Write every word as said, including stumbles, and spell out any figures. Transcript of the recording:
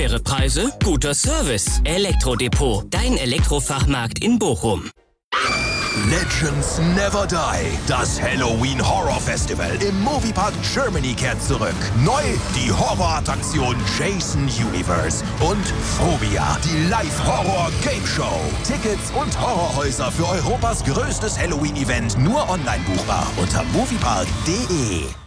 Faire Preise, guter Service. Elektrodepot, dein Elektrofachmarkt in Bochum. Legends Never Die. Das Halloween Horror Festival im Moviepark Germany kehrt zurück. Neu die Horrorattraktion Jason Universe und Phobia, die Live-Horror-Game Show. Tickets und Horrorhäuser für Europas größtes Halloween-Event nur online buchbar unter moviepark punkt de.